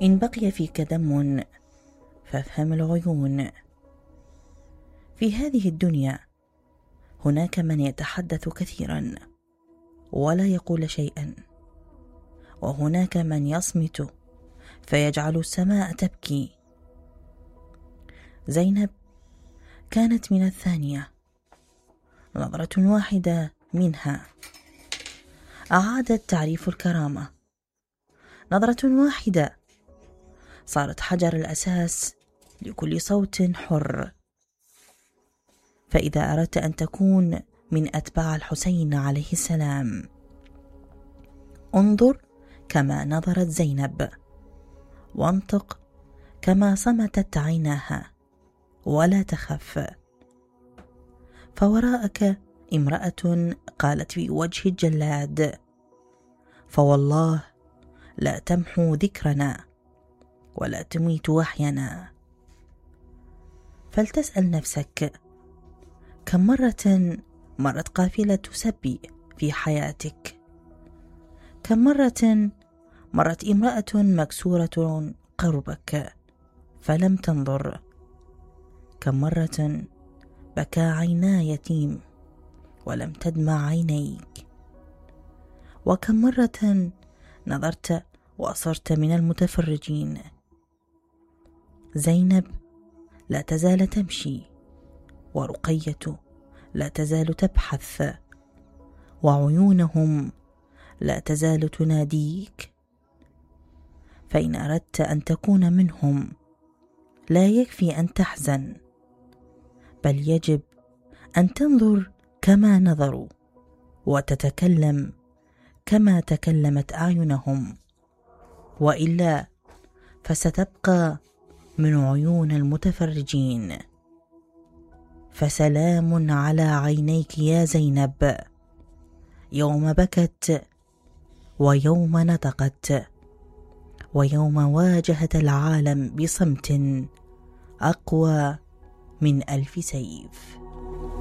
إن بقي فيك دم فافهم العيون. في هذه الدنيا هناك من يتحدث كثيرا ولا يقول شيئا، وهناك من يصمت فيجعل السماء تبكي. زينب كانت من الثانية، نظرة واحدة منها أعادت تعريف الكرامة، نظرة واحدة صارت حجر الأساس لكل صوت حر. فإذا أردت أن تكون من أتباع الحسين عليه السلام، انظر كما نظرت زينب، وانطق كما صمتت عيناها، ولا تخف، فوراءك امرأة قالت في وجه الجلاد: فوالله لا تمحو ذكرنا ولا تميت وحينا. فلتسأل نفسك، كم مرة مرت قافلة سبي في حياتك؟ كم مرة مرت امرأة مكسورة قربك فلم تنظر؟ كم مرة بكى عينا يتيم ولم تدمع عينيك؟ وكم مرة نظرت وصرت من المتفرجين؟ زينب لا تزال تمشي، ورقية لا تزال تبحث، وعيونهم لا تزال تناديك. فإن أردت أن تكون منهم لا يكفي أن تحزن، بل يجب أن تنظر كما نظروا، وتتكلم كما تكلمت أعينهم، وإلا فستبقى من عيون المتفرجين. فسلام على عينيك يا زينب، يوم بكت ويوم نطقت، ويوم واجهت العالم بصمت أقوى من 1000 سيف.